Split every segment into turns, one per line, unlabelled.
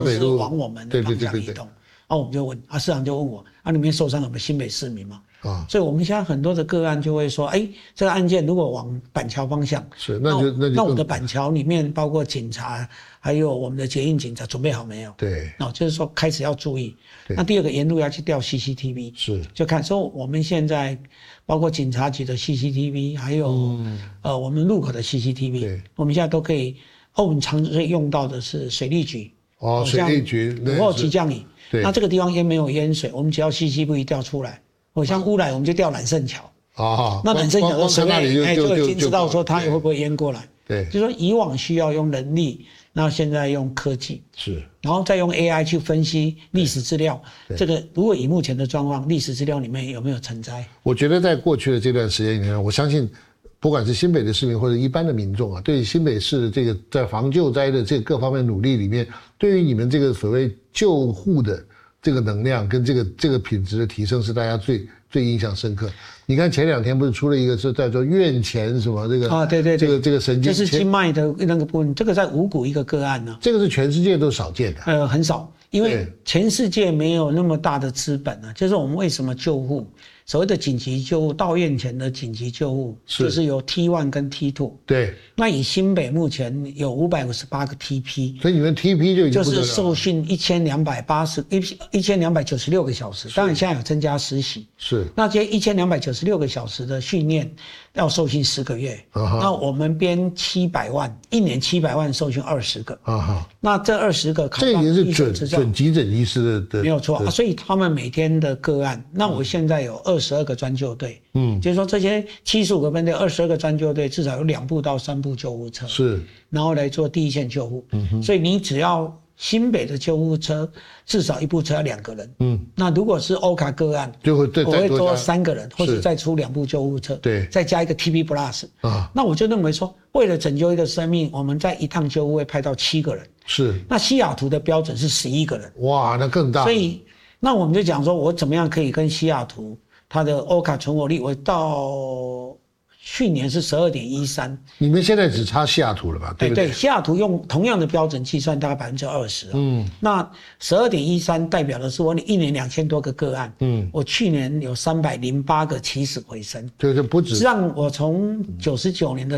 是往我们的方向移动。我们就问市长就问我里面受伤有没有新北市民嘛？所以我们现在很多的个案就会说，这个案件如果往板桥方向，
是
那我们的板桥里面包括警察，还有我们的捷运警察准备好没有？
对，
就是说开始要注意。那第二个沿路要去调 CCTV，
是
就看说我们现在包括警察局的 CCTV， 还有我们路口的 CCTV， 我们现在都可以。我们常用到的是水利局，
水利局
午后急降雨，那这个地方没有淹水，我们只要 CCTV 调出来。像乌来我们就调揽胜桥，那揽胜桥的水位就已经知道说它会不会淹过来。
对，
就是说以往需要用人力，那现在用科技，
是，
然后再用 AI 去分析历史资料。这个如果以目前的状况，历史资料里面有没有成灾？我
觉得在过去的这段时间里面，我相信不管是新北的市民或者一般的民众对新北市的这个在防救灾的这个各方面努力里面，对于你们这个所谓救护的这个能量跟这个品质的提升是大家最印象深刻。你看前2天不是出了一个是在做院前什么这个
对
这个神经，
这是经脉的那个部分，这个在五股一个个案呢，
这个是全世界都少见的，
很少，因为全世界没有那么大的资本啊。就是我们为什么救护，所谓的紧急救护到院前的紧急救护，就是有 T1 跟 T2。对，那以新北目前有558个 TP，
所以你们 TP 就已经
就是受训1296个小时，当然现在有增加实习。是，那这1296个小时的训练要受训10个月，那我们编700万，一年700万受训20个，那这20个考到医生执照，
准急诊医师的
没有错所以他们每天的个案，那我现在有22个专救队，就是说这些75个分队，22个专救队至少有2部到3部救护车，是，然后来做第一线救护，所以你只要新北的救护车至少1部车要2个人，那如果是欧卡个案，我会多3个人，或者再出2部救护车，对，再加一个 TP Plus，那我就认为说，为了拯救一个生命，我们在一趟救护会派到7个人，是，那西雅图的标准是11个人，
哇，那更大，
所以那我们就讲说，我怎么样可以跟西雅图它的欧卡存活率，我到去年是12.13，
你们现在只差西雅图了吧？对不对？
对，西雅图用同样的标准计算，大概20%。那12.13代表的是我一年2000多个个案。我去年有308个起死回生。
就是不止。
让我从99年的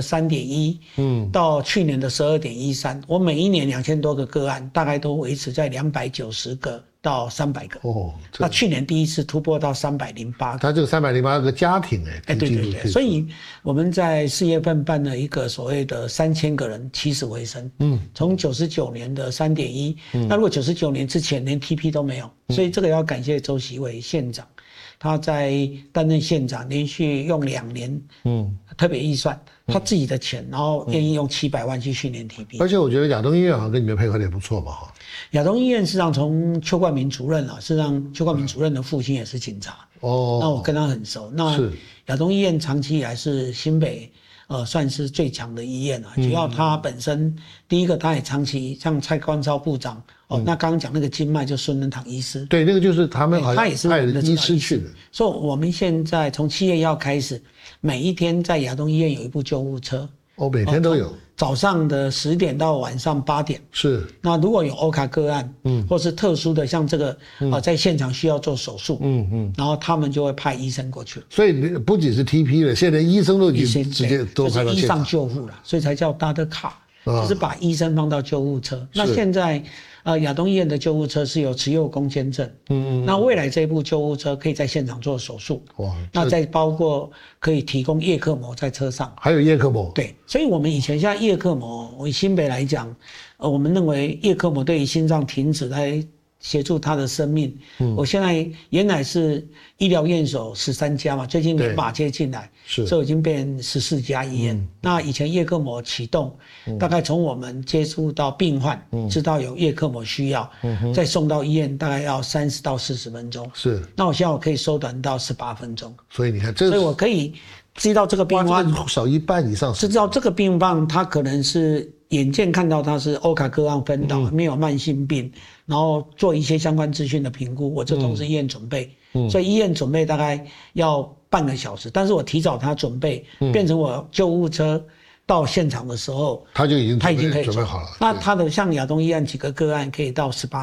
3.1，到去年的12.13，我每一年2000多个个案，大概都维持在290个。到300个那去年第一次突破到308个，
他这个308个家庭
对，所以我们在4月份办了一个所谓的3000个人起死回生，从99年的3.1，那如果99年之前连 TP 都没有，所以这个要感谢周习伟县长，他在担任县长连续用2年，特别预算他自己的钱，然后愿意用700万去训练 TP，
而且我觉得亚东医院好像跟你们配合的也不错嘛
亚东医院事实上从邱冠民主任事实上邱冠民主任的父亲也是警察，那我跟他很熟。那亚东医院长期以来是新北算是最强的医院主要他本身第一个他也长期像蔡冠超部长那刚刚讲那个经脉就孙仁堂医师，
对，那个就是他们好像
他也是我们的
医师去的。
所以我们现在从7月1号开始，每一天在亚东医院有一部救护车。
每天都有，
早上的10点到晚上8点。是。那如果有欧卡个案，或是特殊的，像这个在现场需要做手术，然后他们就会派医生过去。
所以不仅是 TP 了，现在医生都已经直接都派到现场，
就是医上救护了，所以才叫 Doctor Car，就是把医生放到救护车。那现在亚东医院的救护车是有持有工签证，那未来这部救护车可以在现场做手术，那再包括可以提供叶克膜在车上，
还有叶克膜，
对，所以我们以前像叶克膜，以新北来讲，我们认为叶克膜对于心脏停止来协助他的生命。我现在原来是医疗院所13家嘛，最近连马街进来，所以已经变14家医院。那以前叶克膜启动，大概从我们接触到病患，知道有叶克膜需要，再送到医院大概要30到40分钟。是，那我现在我可以缩短到18分钟。
所以你看，
所以我可以知道这个病患
少一半以上，
知道这个病患他可能是眼见看到他是欧卡个案分导，没有慢性病，然后做一些相关资讯的评估，我这都是医院准备，所以医院准备大概要半个小时，但是我提早他准备，变成我救护车到现场的时候，
他就已经
可以
准备好了。
那他的像亚东医案几个个案可以到18